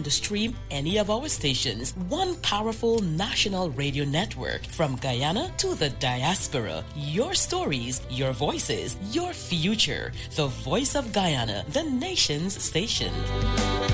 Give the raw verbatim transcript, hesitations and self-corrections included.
to stream any of our stations. One powerful national radio network from Guyana to the diaspora. Your stories, your voices, your future. The Voice of Guyana, the nation's station.